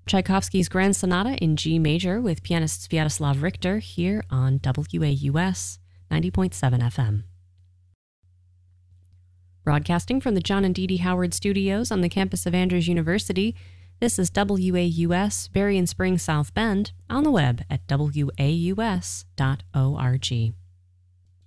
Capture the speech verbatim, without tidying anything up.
Tchaikovsky's Grand Sonata in G major with pianist Sviatoslav Richter here on W A U S ninety point seven F M. Broadcasting from the John and Dee Dee Howard Studios on the campus of Andrews University, this is W A U S Berrien Springs South Bend on the web at W A U S dot org.